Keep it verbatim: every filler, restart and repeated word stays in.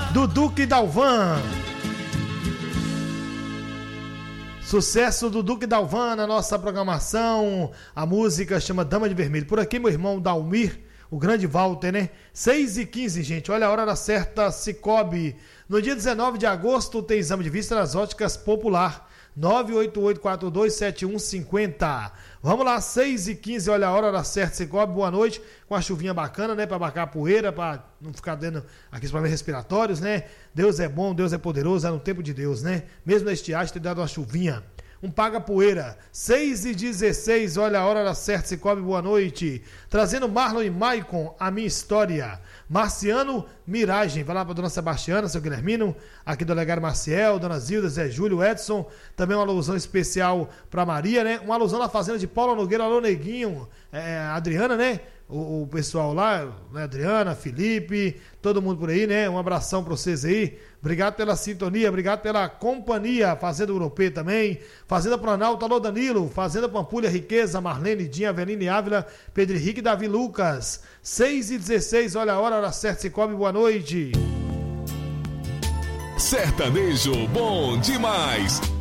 do Duque Dalvan. Sucesso do Duque Dalvan na nossa programação. A música chama Dama de Vermelho. Por aqui, meu irmão Dalmir, o grande Walter, né? seis e quinze, gente. Olha a hora certa, Cicobi. No dia dezenove de agosto tem exame de vista nas óticas Popular. nove oito oito quatro dois sete um cinco zero. Vamos lá, seis e quinze, olha a hora certa, Cicobi. Boa noite. Com a chuvinha bacana, né? Para abacar a poeira, para não ficar dando aqueles problemas respiratórios, né? Deus é bom, Deus é poderoso, é no tempo de Deus, né? Mesmo na estiagem, ter dado uma chuvinha. Um paga-poeira, seis e dezesseis, olha a hora certa, Cicobi, boa noite. Trazendo Marlon e Maicon, a minha história. Marciano Miragem, vai lá para dona Sebastiana, seu Guilhermino, aqui do Olegário Maciel, dona Zilda, Zé Júlio, Edson, também uma alusão especial para Maria, né? Uma alusão na fazenda de Paulo Nogueira, alô Neguinho, é, Adriana, né? O, o pessoal lá, né? Adriana, Felipe, todo mundo por aí, né? Um abração para vocês aí. Obrigado pela sintonia, obrigado pela companhia. Fazenda Europeia também, Fazenda Planalto, alô Danilo, Fazenda Pampulha, Riqueza, Marlene, Dinha, Avelina e Ávila, Pedro Henrique, Davi Lucas. seis e dezesseis, olha a hora, hora certa, Cicobi, boa noite. Sertanejo bom demais.